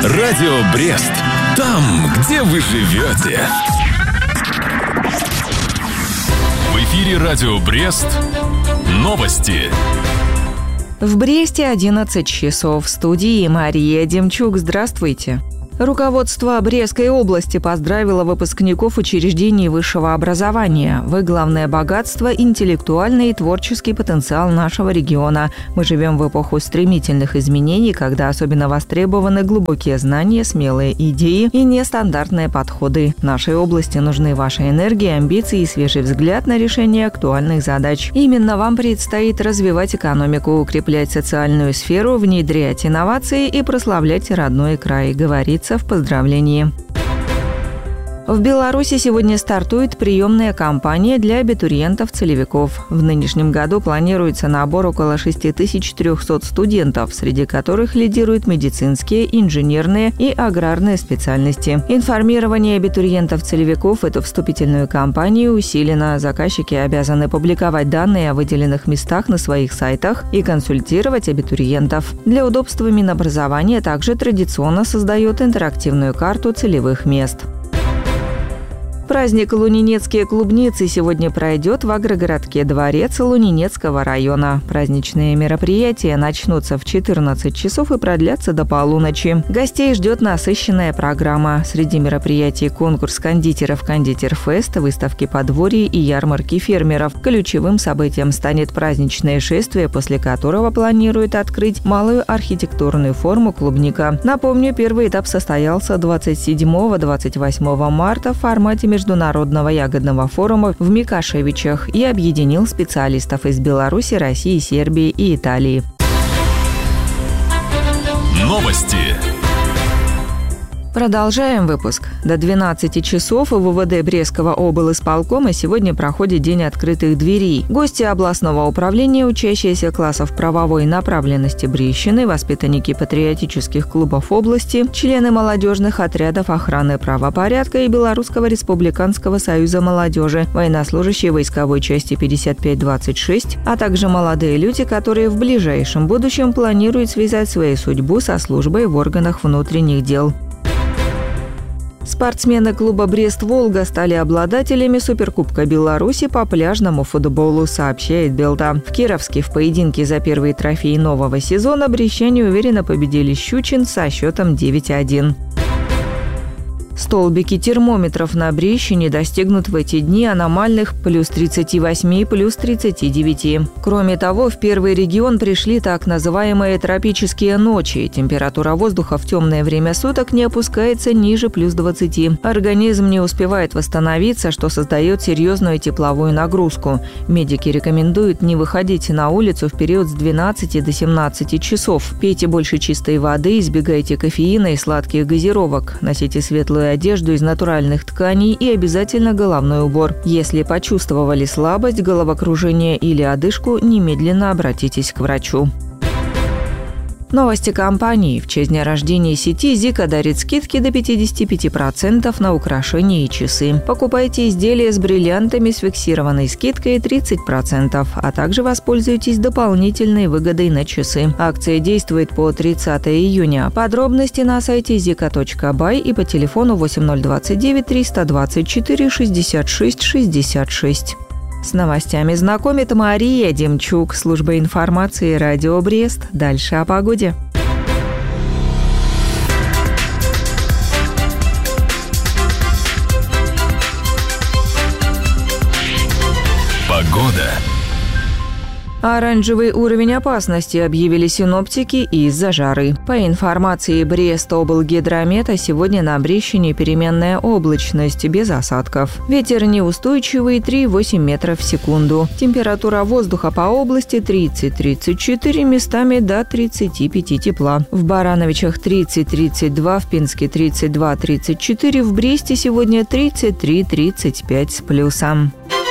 Радио Брест. Там, где вы живете. В эфире Радио Брест. Новости. В Бресте 11 часов. В студии Мария Демчук. Здравствуйте. Руководство Брестской области поздравило выпускников учреждений высшего образования. Вы – главное богатство, интеллектуальный и творческий потенциал нашего региона. Мы живем в эпоху стремительных изменений, когда особенно востребованы глубокие знания, смелые идеи и нестандартные подходы. Нашей области нужны ваша энергия, амбиции и свежий взгляд на решение актуальных задач. Именно вам предстоит развивать экономику, укреплять социальную сферу, внедрять инновации и прославлять родной край, говорит в поздравлении. В Беларуси сегодня стартует приемная кампания для абитуриентов-целевиков. В нынешнем году планируется набор около 6300 студентов, среди которых лидируют медицинские, инженерные и аграрные специальности. Информирование абитуриентов-целевиков в эту вступительную кампанию усилено. Заказчики обязаны публиковать данные о выделенных местах на своих сайтах и консультировать абитуриентов. Для удобства Минобразования также традиционно создает интерактивную карту целевых мест. Праздник «Лунинецкие клубницы» сегодня пройдет в агрогородке Дворец Лунинецкого района. Праздничные мероприятия начнутся в 14 часов и продлятся до полуночи. Гостей ждет насыщенная программа. Среди мероприятий конкурс кондитеров «Кондитер-фест», выставки подворий и ярмарки фермеров. Ключевым событием станет праздничное шествие, после которого планируют открыть малую архитектурную форму клубника. Напомню, первый этап состоялся 27-28 марта в формате Международного ягодного форума в Микашевичах и объединил специалистов из Беларуси, России, Сербии и Италии. Новости. Продолжаем выпуск. До 12 часов в УВД Брестского облисполкома сегодня проходит День открытых дверей. Гости областного управления, учащиеся классов правовой направленности Брестщины, воспитанники патриотических клубов области, члены молодежных отрядов охраны правопорядка и Белорусского республиканского союза молодежи, военнослужащие войсковой части 5526, а также молодые люди, которые в ближайшем будущем планируют связать свою судьбу со службой в органах внутренних дел. Спортсмены клуба «Брест-Волга» стали обладателями Суперкубка Беларуси по пляжному футболу, сообщает Белта. В Кировске в поединке за первый трофей нового сезона брестчане уверенно победили Щучин со счетом 9-1. Столбики термометров на Брестщине достигнут в эти дни аномальных плюс 38, плюс 39. Кроме того, в первый регион пришли так называемые тропические ночи. Температура воздуха в темное время суток не опускается ниже плюс 20. Организм не успевает восстановиться, что создает серьезную тепловую нагрузку. Медики рекомендуют не выходить на улицу в период с 12 до 17 часов. Пейте больше чистой воды, избегайте кофеина и сладких газировок. Носите светлую одежду из натуральных тканей и обязательно головной убор. Если почувствовали слабость, головокружение или одышку, немедленно обратитесь к врачу. Новости компании. В честь дня рождения сети «Зика» дарит скидки до 55% на украшения и часы. Покупайте изделия с бриллиантами с фиксированной скидкой 30%, а также воспользуйтесь дополнительной выгодой на часы. Акция действует по 30 июня. Подробности на сайте zika.by и по телефону 8029 324 66 66. С новостями знакомит Мария Демчук, служба информации «Радио Брест». Дальше о погоде. Погода. Оранжевый уровень опасности объявили синоптики из-за жары. По информации Брест-облгидромета, сегодня на Брестщине переменная облачность без осадков. Ветер неустойчивый 3,8 метров в секунду. Температура воздуха по области 30-34, местами до 35 тепла. В Барановичах 30-32, в Пинске 32-34, в Бресте сегодня 33-35 с плюсом.